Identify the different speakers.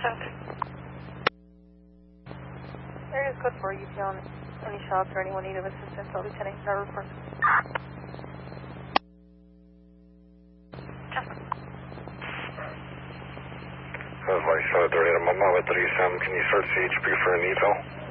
Speaker 1: Area code 4, you on any shots or anyone need of assistance, I'll be sending our report.
Speaker 2: Like 738 Mama with 37, can you search CHP for an eval?